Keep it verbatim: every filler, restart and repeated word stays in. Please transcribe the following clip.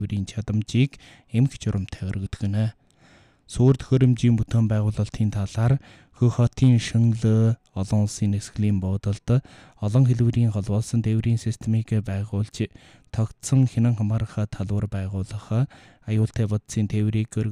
хэлбэрийн чадамжийг эмх журамтай өргөдгөнө. Суур төхөөрөмжийн бүтээн байгуулалтын талаар Хөх хотын Шөнлөө олон улсын нисгэлийн буудалд олон хэлбэрийн холбоосон тээврийн системийг байгуулж тогтсон хянан хамаарах талбар байгуулах, аюултай бодисын тээврийг